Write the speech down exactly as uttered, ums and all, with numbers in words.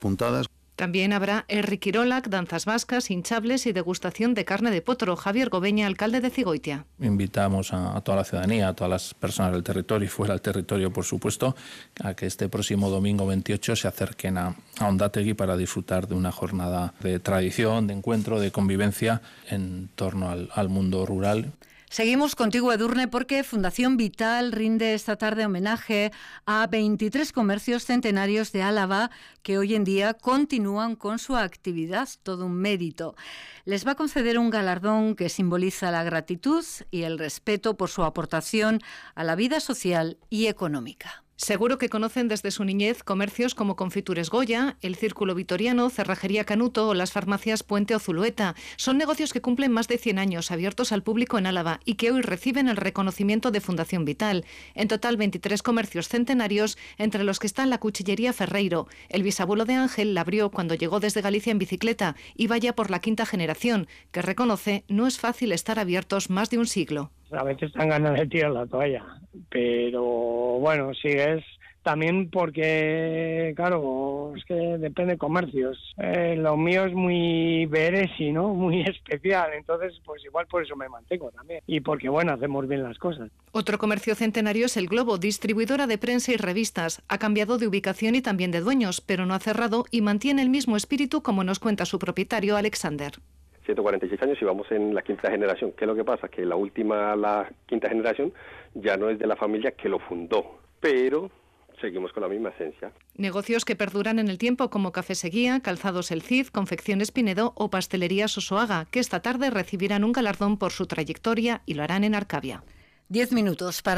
puntadas. También habrá herriquirolak, danzas vascas, hinchables y degustación de carne de potro. Javier Gobeña, alcalde de Zigoitia. Invitamos a, a toda la ciudadanía, a todas las personas del territorio y fuera del territorio, por supuesto, a que este próximo domingo veintiocho se acerquen a, a Ondategui para disfrutar de una jornada de tradición, de encuentro, de convivencia en torno al, al mundo rural. Seguimos contigo, Edurne, porque Fundación Vital rinde esta tarde homenaje a veintitrés comercios centenarios de Álava que hoy en día continúan con su actividad, todo un mérito. Les va a conceder un galardón que simboliza la gratitud y el respeto por su aportación a la vida social y económica. Seguro que conocen desde su niñez comercios como Confitures Goya, el Círculo Vitoriano, Cerrajería Canuto o las farmacias Puente o Zulueta. Son negocios que cumplen más de cien años abiertos al público en Álava y que hoy reciben el reconocimiento de Fundación Vital. En total, veintitrés comercios centenarios, entre los que están la Cuchillería Ferreiro. El bisabuelo de Ángel la abrió cuando llegó desde Galicia en bicicleta y vaya por la quinta generación, que reconoce no es fácil estar abiertos más de un siglo. A veces dan ganas de tirar la toalla, pero bueno, sigues también porque, claro, es que depende de comercios. Eh, lo mío es muy beresi, ¿no? Muy especial, entonces pues igual por eso me mantengo también. Y porque, bueno, hacemos bien las cosas. Otro comercio centenario es El Globo, distribuidora de prensa y revistas. Ha cambiado de ubicación y también de dueños, pero no ha cerrado y mantiene el mismo espíritu, como nos cuenta su propietario, Alexander. ciento cuarenta y seis años y vamos en la quinta generación. ¿Qué es lo que pasa? Que la última, la quinta generación, ya no es de la familia que lo fundó, pero seguimos con la misma esencia. Negocios que perduran en el tiempo como Café Seguía, Calzados El Cid, Confecciones Pinedo o Pastelería Sosoaga, que esta tarde recibirán un galardón por su trayectoria y lo harán en Arcavia. Diez minutos para